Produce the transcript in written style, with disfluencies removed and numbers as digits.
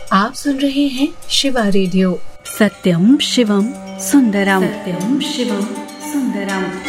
आप सुन रहे हैं शिवा रेडियो। सत्यम शिवम सुंदरम। सत्यम शिवम सुंदरम।